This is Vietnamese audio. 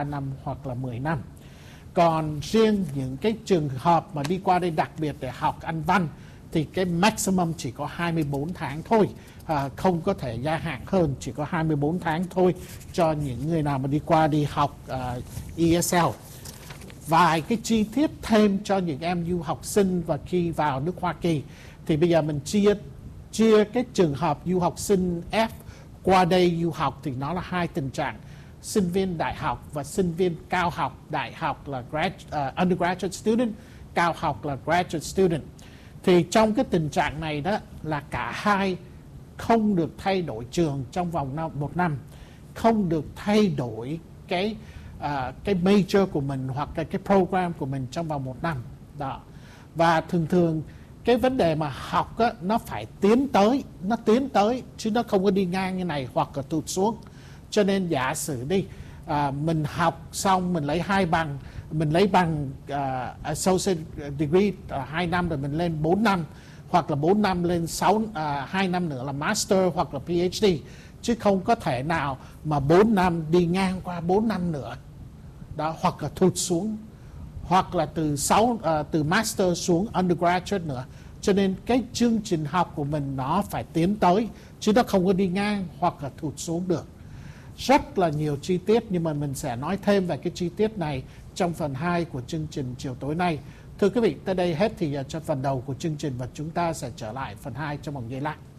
3 năm hoặc là 10 năm. Còn riêng những cái trường hợp mà đi qua đây đặc biệt để học Anh văn thì cái maximum chỉ có 24 tháng thôi, không có thể gia hạn hơn, chỉ có 24 tháng thôi cho những người nào mà đi qua đi học ESL. Vài cái chi tiết thêm cho những em du học sinh và khi vào nước Hoa Kỳ thì bây giờ mình chia cái trường hợp du học sinh F qua đây du học thì nó là hai tình trạng: sinh viên đại học và sinh viên cao học. Đại học là undergraduate student, cao học là graduate student. Thì trong cái tình trạng này đó là cả hai không được thay đổi trường trong vòng một năm, không được thay đổi cái major của mình hoặc cái program của mình trong vòng một năm đó. Và thường thường cái vấn đề mà học á, nó phải tiến tới chứ nó không có đi ngang như này hoặc là tụt xuống. Cho nên giả sử đi mình học xong mình lấy 2 bằng, mình lấy bằng associate degree 2 năm rồi mình lên 4 năm, hoặc là 4 năm lên 2 năm nữa là master hoặc là PhD, chứ không có thể nào mà 4 năm đi ngang qua 4 năm nữa đó, hoặc là thụt xuống, hoặc là từ master xuống undergraduate nữa. Cho nên cái chương trình học của mình nó phải tiến tới chứ nó không có đi ngang hoặc là thụt xuống được. Rất là nhiều chi tiết nhưng mà mình sẽ nói thêm về cái chi tiết này trong phần 2 của chương trình chiều tối nay. Thưa quý vị, tới đây hết thì cho phần đầu của chương trình và chúng ta sẽ trở lại phần 2 trong vòng giây lát.